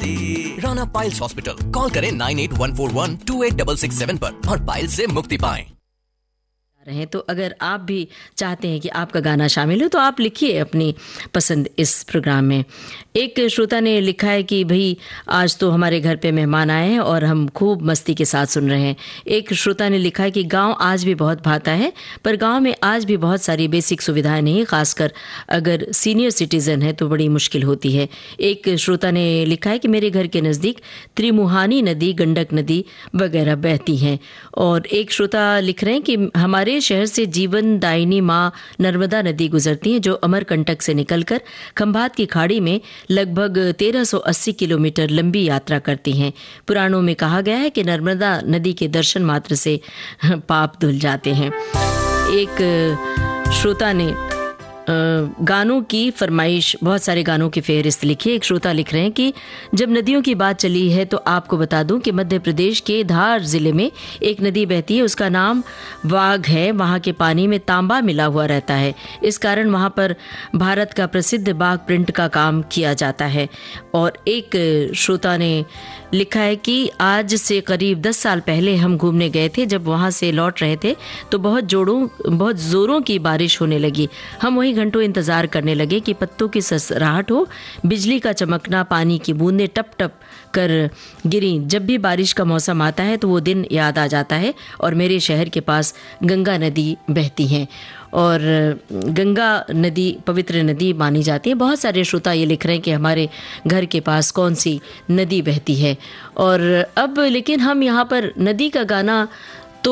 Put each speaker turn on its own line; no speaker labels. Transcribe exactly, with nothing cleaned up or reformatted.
नजदीक। Rana piles hospital, call करें nine eight one four one two eight six six seven पर और piles से मुक्ति पाएं।
रहे तो अगर आप भी चाहते हैं कि आपका गाना शामिल हो तो आप लिखिए अपनी पसंद इस प्रोग्राम में। एक श्रोता ने लिखा है कि भाई आज तो हमारे घर पे मेहमान आए हैं और हम खूब मस्ती के साथ सुन रहे हैं। एक श्रोता ने लिखा है कि गांव आज भी बहुत भाता है, पर गांव में आज भी बहुत सारी बेसिक सुविधाएं नहीं, खासकर अगर सीनियर सिटीजन है तो बड़ी मुश्किल होती है। एक श्रोता ने लिखा है कि मेरे घर के नज़दीक त्रिमुहानी नदी, गंडक नदी वगैरह बहती हैं। और एक श्रोता लिख रहे हैं कि हमारे शहर से जीवन दायिनी माँ नर्मदा नदी गुजरती है, जो अमरकंटक से निकलकर खंभात की खाड़ी में लगभग तेरह सौ अस्सी किलोमीटर लंबी यात्रा करती हैं। पुराणों में कहा गया है कि नर्मदा नदी के दर्शन मात्र से पाप धुल जाते हैं। एक श्रोता ने गानों की फरमाइश, बहुत सारे गानों की फेहरिस्त लिखी है। एक श्रोता लिख रहे हैं कि जब नदियों की बात चली है तो आपको बता दूं कि मध्य प्रदेश के धार जिले में एक नदी बहती है, उसका नाम वाघ है। वहाँ के पानी में तांबा मिला हुआ रहता है, इस कारण वहाँ पर भारत का प्रसिद्ध बाघ प्रिंट का काम किया जाता है। और एक श्रोता ने लिखा है कि आज से करीब दस साल पहले हम घूमने गए थे, जब वहाँ से लौट रहे थे तो बहुत जोरों बहुत ज़ोरों की बारिश होने लगी। हम वहीं घंटों इंतज़ार करने लगे कि पत्तों की ससराहट हो, बिजली का चमकना, पानी की बूंदें टप टप कर गिरी। जब भी बारिश का मौसम आता है तो वो दिन याद आ जाता है और मेरे शहर के पास गंगा नदी बहती हैं और गंगा नदी पवित्र नदी मानी जाती है। बहुत सारे श्रोता ये लिख रहे हैं कि हमारे घर के पास कौन सी नदी बहती है। और अब लेकिन हम यहाँ पर नदी का गाना